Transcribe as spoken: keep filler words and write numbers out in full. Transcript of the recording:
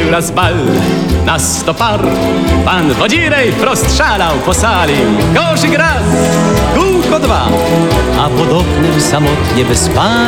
był raz bal na sto par. Pan Wodzirej wprost szalał po sali. Koszyk raz, kółko dwa, a pod oknem samotnie wyspani